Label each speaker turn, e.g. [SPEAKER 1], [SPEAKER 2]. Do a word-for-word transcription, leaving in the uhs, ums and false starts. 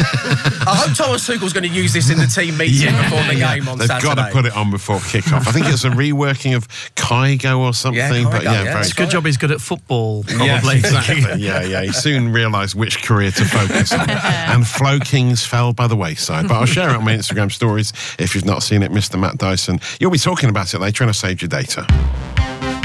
[SPEAKER 1] I hope Thomas Tuchel's going to use this in the team meeting yeah, before the yeah. game on
[SPEAKER 2] They've
[SPEAKER 1] Saturday.
[SPEAKER 2] They've got to put it on before kick-off. I think it's a reworking of Kygo or something.
[SPEAKER 1] Yeah, Kygo,
[SPEAKER 2] but yeah,
[SPEAKER 1] yeah.
[SPEAKER 2] very
[SPEAKER 3] It's a good job he's good at football, probably.
[SPEAKER 2] Yes, exactly. yeah, yeah. He soon realised which career to focus on. And Flow Kings fell by the wayside. But I'll share it on my Instagram stories if you've not seen it, Mister Matt Dyson. You'll be talking about it later, and I saved your data.